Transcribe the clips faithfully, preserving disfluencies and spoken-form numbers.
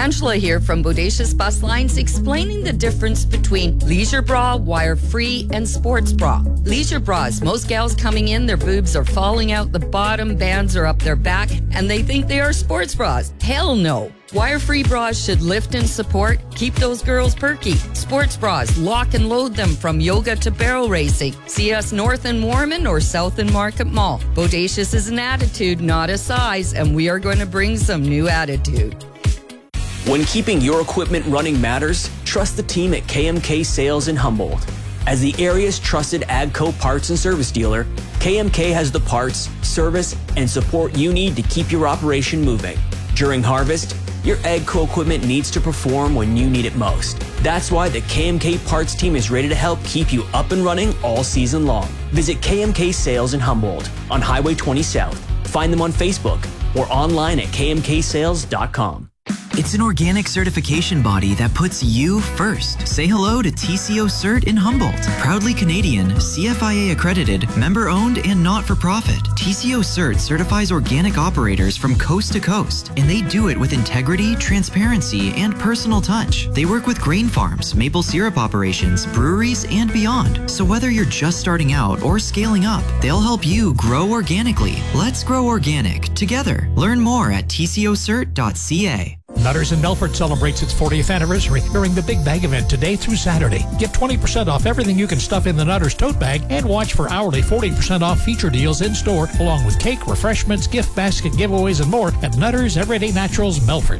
Angela here from Bodacious Bus Lines, explaining the difference between leisure bra, wire-free, and sports bra. Leisure bras, most gals coming in, their boobs are falling out the bottom, bands are up their back, and they think they are sports bras. Hell no. Wire-free bras should lift and support, keep those girls perky. Sports bras, lock and load them from yoga to barrel racing. See us north in Warman or south in Market Mall. Bodacious is an attitude, not a size, and we are going to bring some new attitude. When keeping your equipment running matters, trust the team at K M K Sales in Humboldt. As the area's trusted AGCO parts and service dealer, K M K has the parts, service, and support you need to keep your operation moving. During harvest, your AGCO equipment needs to perform when you need it most. That's why the K M K Parts team is ready to help keep you up and running all season long. Visit K M K Sales in Humboldt on Highway twenty South. Find them on Facebook or online at K M K sales dot com. It's an organic certification body that puts you first. Say hello to T C O Cert in Humboldt. Proudly Canadian, C F I A accredited, member owned, and not for profit. T C O Cert certifies organic operators from coast to coast, and they do it with integrity, transparency, and personal touch. They work with grain farms, maple syrup operations, breweries, and beyond. So whether you're just starting out or scaling up, they'll help you grow organically. Let's grow organic together. Learn more at T C O cert dot C A. Nutters in Melfort celebrates its fortieth anniversary during the Big Bag event today through Saturday. Get twenty percent off everything you can stuff in the Nutters tote bag and watch for hourly forty percent off feature deals in store, along with cake, refreshments, gift basket giveaways, and more at Nutters Everyday Naturals Melfort.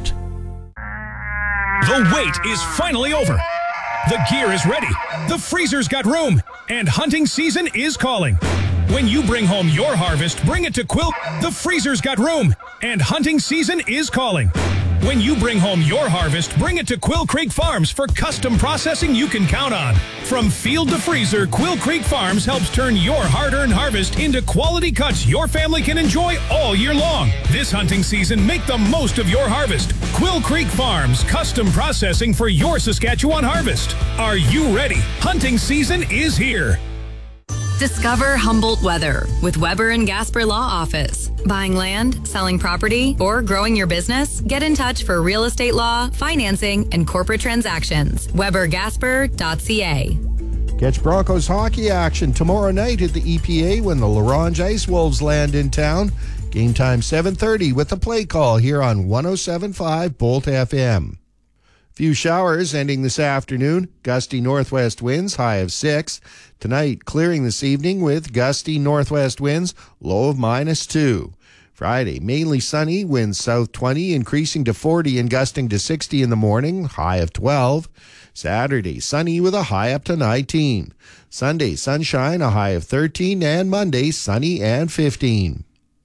The wait is finally over. The gear is ready. The freezer's got room. And hunting season is calling. When you bring home your harvest, bring it to Quill. The freezer's got room. And hunting season is calling. When you bring home your harvest, bring it to Quill Creek Farms for custom processing you can count on. From field to freezer, Quill Creek Farms helps turn your hard-earned harvest into quality cuts your family can enjoy all year long. This hunting season, make the most of your harvest. Quill Creek Farms, custom processing for your Saskatchewan harvest. Are you ready? Hunting season is here. Discover Humboldt weather with Weber and Gasper Law Office. Buying land, selling property, or growing your business? Get in touch for real estate law, financing, and corporate transactions. Weber Gasper dot C A. Catch Broncos hockey action tomorrow night at the E P A when the Larange Ice Wolves land in town. Game time seven thirty with the play call here on one oh seven point five Bolt F M. Few showers ending this afternoon. Gusty northwest winds, high of six. Tonight, clearing this evening with gusty northwest winds, low of minus two. Friday, mainly sunny, winds south twenty, increasing to forty and gusting to sixty in the morning, high of twelve. Saturday, sunny with a high up to nineteen. Sunday, sunshine, a high of thirteen, and Monday, sunny and fifteen.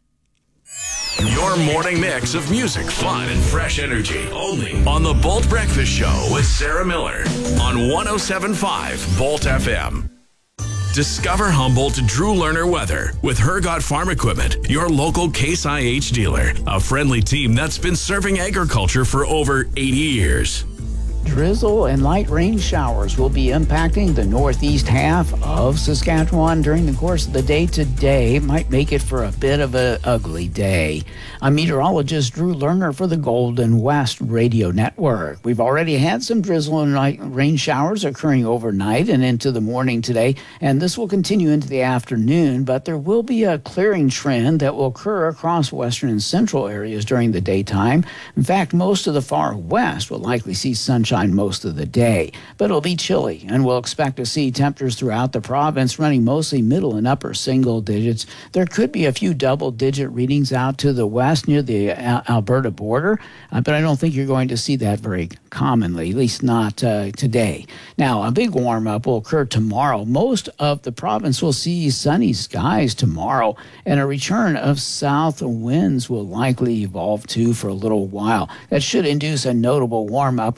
Your morning mix of music, fun, and fresh energy. Only on the Bolt Breakfast Show with Sarah Miller on one oh seven point five Bolt F M. Discover Humboldt Drew Lerner Weather with Hergot Farm Equipment, your local Case I H dealer. A friendly team that's been serving agriculture for over eighty years. Drizzle and light rain showers will be impacting the northeast half of Saskatchewan during the course of the day today. Might make it for a bit of an ugly day. I'm meteorologist Drew Lerner for the Golden West Radio Network. We've already had some drizzle and light rain showers occurring overnight and into the morning today, and this will continue into the afternoon, but there will be a clearing trend that will occur across western and central areas during the daytime. In fact, most of the far west will likely see sunshine most of the day, but it'll be chilly, and we'll expect to see temperatures throughout the province running mostly middle and upper single digits. There could be a few double-digit readings out to the west near the Al- Alberta border, uh, but I don't think you're going to see that very commonly, at least not uh, today. Now, a big warm-up will occur tomorrow. Most of the province will see sunny skies tomorrow, and a return of south winds will likely evolve too for a little while. That should induce a notable warm-up, and temperatures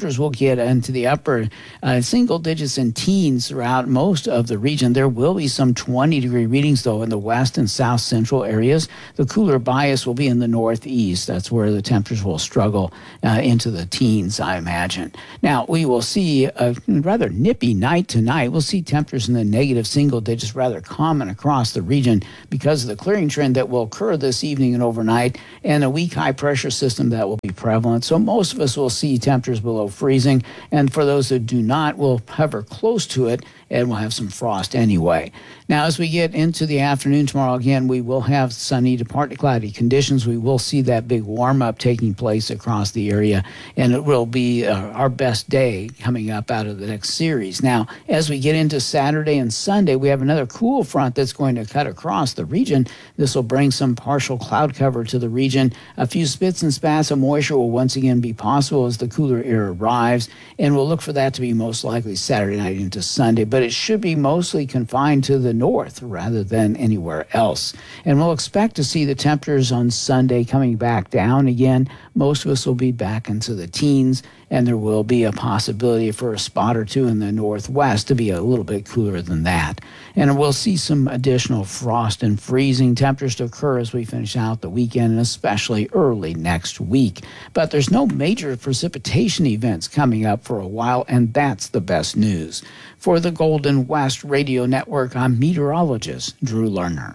temperatures will get into the upper uh, single digits and teens throughout most of the region. There will be some twenty degree readings, though, in the west and south central areas. The cooler bias will be in the northeast. That's where the temperatures will struggle uh, into the teens, I imagine. Now, we will see a rather nippy night tonight. We'll see temperatures in the negative single digits, rather common across the region because of the clearing trend that will occur this evening and overnight, and a weak high pressure system that will be prevalent. So most of us will see temperatures below freezing, and for those that do not, will hover close to it, and we'll have some frost anyway. Now, as we get into the afternoon tomorrow, again, we will have sunny to partly cloudy conditions. We will see that big warm-up taking place across the area, and it will be uh, our best day coming up out of the next series. Now, as we get into Saturday and Sunday, we have another cool front that's going to cut across the region. This will bring some partial cloud cover to the region. A few spits and spats of moisture will once again be possible as the cooler air arrives, and we'll look for that to be most likely Saturday night into Sunday. But it should be mostly confined to the north rather than anywhere else. And we'll expect to see the temperatures on Sunday coming back down again. Most of us will be back into the teens, and there will be a possibility for a spot or two in the northwest to be a little bit cooler than that. And we'll see some additional frost and freezing temperatures to occur as we finish out the weekend, and especially early next week. But there's no major precipitation events coming up for a while, and that's the best news. For the Golden West Radio Network, I'm meteorologist Drew Lerner.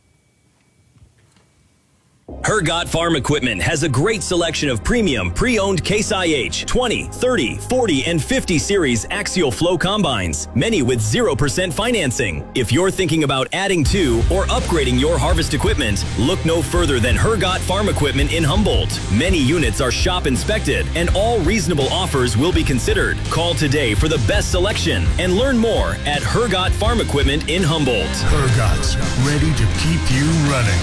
Hergot Farm Equipment has a great selection of premium pre-owned Case I H twenty, thirty, forty, and fifty series axial flow combines, many with zero percent financing. If you're thinking about adding to or upgrading your harvest equipment, look no further than Hergot Farm Equipment in Humboldt. Many units are shop inspected, and all reasonable offers will be considered. Call today for the best selection and learn more at Hergot Farm Equipment in Humboldt. Hergot's ready to keep you running.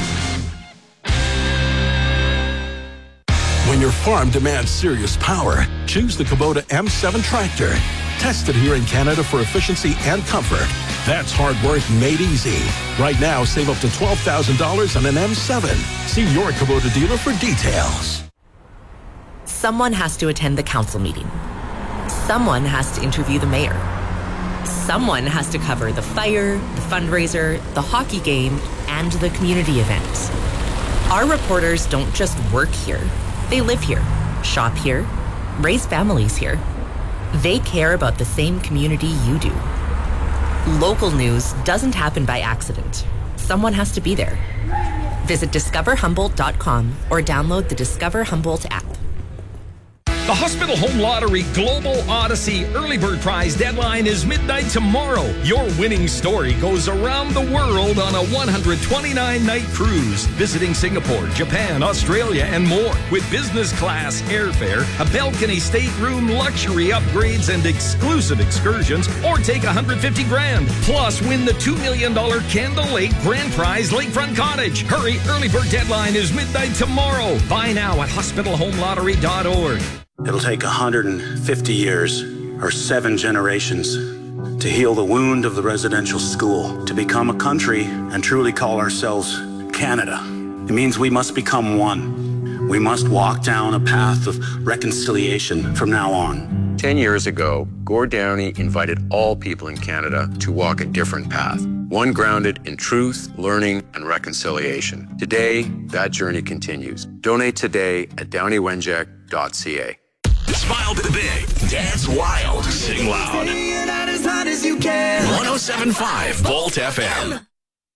When your farm demands serious power, choose the Kubota M seven tractor. Tested here in Canada for efficiency and comfort. That's hard work made easy. Right now, save up to twelve thousand dollars on an M seven. See your Kubota dealer for details. Someone has to attend the council meeting. Someone has to interview the mayor. Someone has to cover the fire, the fundraiser, the hockey game, and the community event. Our reporters don't just work here. They live here, shop here, raise families here. They care about the same community you do. Local news doesn't happen by accident. Someone has to be there. Visit discover humboldt dot com or download the Discover Humboldt app. The Hospital Home Lottery Global Odyssey Early Bird Prize deadline is midnight tomorrow. Your winning story goes around the world on a one hundred twenty-nine night cruise, visiting Singapore, Japan, Australia, and more. With business class airfare, a balcony stateroom, luxury upgrades, and exclusive excursions, or take one hundred fifty grand. Plus, win the two million dollars Candle Lake Grand Prize Lakefront Cottage. Hurry, early bird deadline is midnight tomorrow. Buy now at hospital home lottery dot org. It'll take one hundred fifty years, or seven generations, to heal the wound of the residential school, to become a country and truly call ourselves Canada. It means we must become one. We must walk down a path of reconciliation from now on. Ten years ago, Gord Downey invited all people in Canada to walk a different path, one grounded in truth, learning, and reconciliation. Today, that journey continues. Donate today at downey wenjack dot c a. Smile big, dance wild, sing loud. one oh seven point five Volt F M.